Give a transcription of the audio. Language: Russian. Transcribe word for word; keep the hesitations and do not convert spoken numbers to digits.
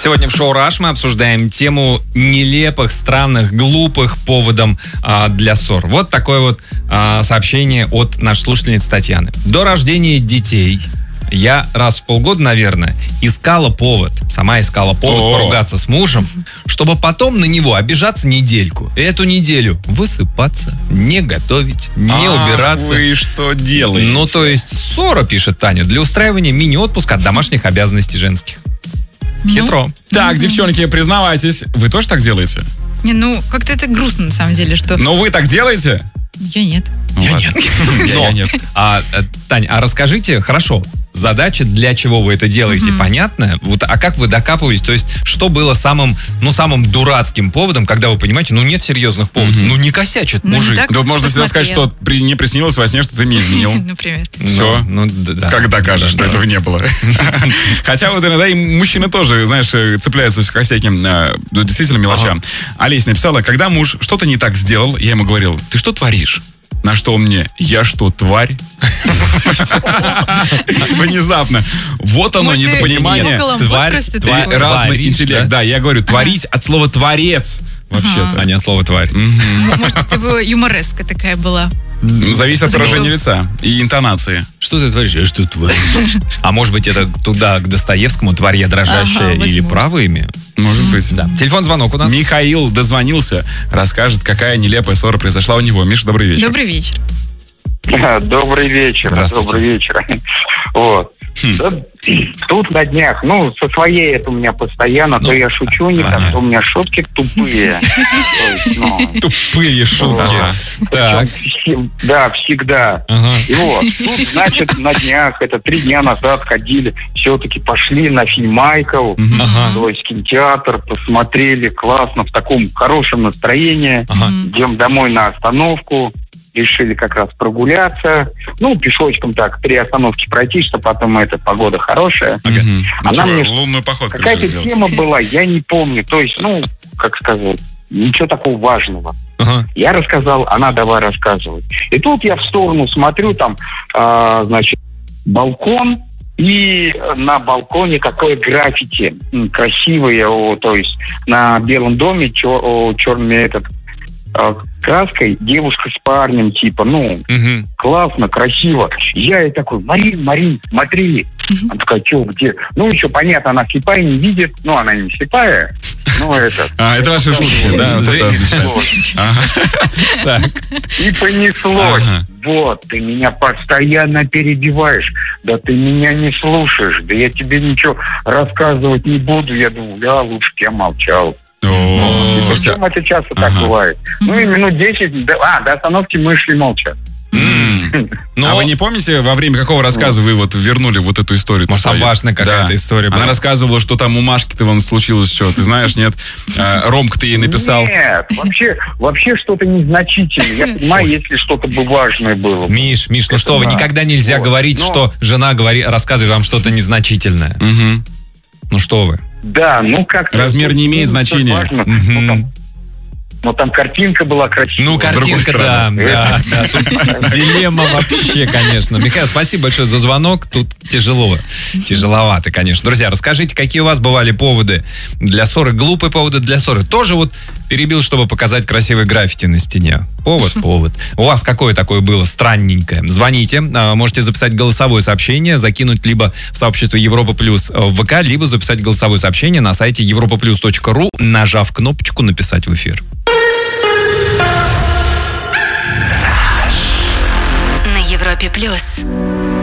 Сегодня в шоу «Раш» мы обсуждаем тему нелепых, странных, глупых поводов а, для ссор. Вот такое вот а, сообщение от нашей слушательницы Татьяны. До рождения детей я раз в полгода, наверное, искала повод, сама искала повод О-о-о. поругаться с мужем, чтобы потом на него обижаться недельку. И эту неделю высыпаться, не готовить, не Ах, убираться. Вы что делаете? Ну, то есть ссора, пишет Таня, для устраивания мини-отпуска от домашних обязанностей женских. Хитро. Ну, так, девчонки, признавайтесь, вы тоже так делаете? Не, ну, как-то это грустно, на самом деле, что... Но вы так делаете? Я нет. Я нет. Я нет. А, Тань, а расскажите, хорошо, задача, для чего вы это делаете, mm-hmm. понятно? Вот, а как вы докапываетесь? То есть, что было самым, ну, самым дурацким поводом, когда вы понимаете, ну, нет серьезных поводов, mm-hmm. ну, не косячит ну, мужик. Да, можно всегда сказать, что при, не приснилось во сне, что ты не изменил. Например. Все. Ну, да, как докажешь, да, что да. этого не было? Хотя вот иногда и мужчины тоже, знаешь, цепляются ко всяким действительно мелочам. Ага. Олеся написала, когда муж что-то не так сделал, я ему говорил, ты что творишь? На что он мне, я что, тварь? Внезапно. Вот оно, недопонимание. Тварь, разный интеллект. Да, я говорю, творить от слова творец. Вообще-то. А не от слова тварь. Может, это юмореска такая была. Зависит от выражения лица и интонации. Что ты творишь? Я что творю? А может быть, это туда, к Достоевскому, тварь дрожащая или правое имя? Может быть. Да. Телефон-звонок у нас. Михаил дозвонился, расскажет, какая нелепая ссора произошла у него. Миша, добрый вечер. Добрый вечер. Добрый вечер. Добрый вечер. Вот. Хм. Да, тут на днях, ну, со своей это у меня постоянно, ну, то я шучу не так, то у меня шутки тупые. Тупые шутки. Так. Да, всегда. И вот, тут, значит, на днях, это три дня назад ходили, все-таки пошли на фильм Майкл, то есть кинотеатр, посмотрели классно, в таком хорошем настроении, идем домой на остановку. Решили как раз прогуляться. Ну, пешочком так, три остановки пройти, что потом эта погода хорошая. Ага. Mm-hmm. Она ну, мне... Лунную походку. Какая-то тема была, я не помню. То есть, ну, как сказать, ничего такого важного. Uh-huh. Я рассказал, она давай рассказывай. И тут я в сторону смотрю, там, а, значит, балкон, и на балконе какое граффити. Красивое, о, то есть на Белом доме чер, черный этот... краской, девушка с парнем, типа, ну, uh-huh. классно, красиво. Я ей такой, Марин, Марин, смотри. Uh-huh. Она такая, что, где? Ну, еще понятно, она слепая, не видит. Ну, она не слепая. Ну, это... А, это ваши шутки, да? Так. И понеслось. Вот, ты меня постоянно перебиваешь. Да ты меня не слушаешь. Да я тебе ничего рассказывать не буду. Я думаю, да, лучше бы я молчал. О, слушайте, это часто ага. так бывает. Ну и минут десять, до, а, до остановки мы шли молча. Mm. Но... А вы не помните, во время какого рассказа вы вот вернули вот эту историю? Может, важная какая-то да. история была. Она рассказывала, что там у Машки-то вон случилось что, ты знаешь, нет? А, Ромка ты ей написал. Нет, вообще, вообще что-то незначительное. Я понимаю, если что-то бы важное было. Миш, Миш, ну что вы, никогда нельзя вот. говорить, Но... что жена говори... рассказывает вам что-то незначительное. Угу. Ну что вы. Да, ну как... Размер не имеет значения. Угу. Но там картинка была красивая. Ну, картинка, да, да, да. Тут дилемма вообще, конечно. Михаил, спасибо большое за звонок. Тут тяжело, тяжеловато, конечно. Друзья, расскажите, какие у вас бывали поводы для ссоры, глупые поводы для ссоры. Тоже вот перебил, чтобы показать красивый граффити на стене. Повод, повод. У вас какое такое было странненькое? Звоните, можете записать голосовое сообщение, закинуть либо в сообщество Европа Плюс в ВК, либо записать голосовое сообщение на сайте европа плюс точка ру, нажав кнопочку «Написать в эфир». На Европе Плюс.